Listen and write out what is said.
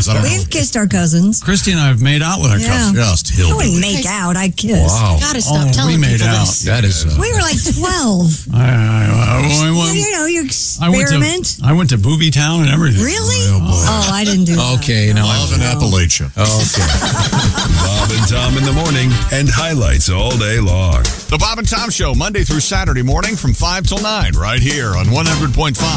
I don't know. We've kissed our cousins. Christy and I have made out with our cousins. Just I hillbilly. wouldn't make out. I kissed. Wow. Gotta stop we telling made people out. this. That is... We were like 12. You experiment. I went to Booby Town and everything. Really? Oh, boy. Oh, I didn't do that. Okay, now No. I live in Appalachia. Okay. Bob and Tom in the morning and highlights all day long. The Bob and Tom Show, Monday through Saturday morning from 5 till 9, right here on 100.5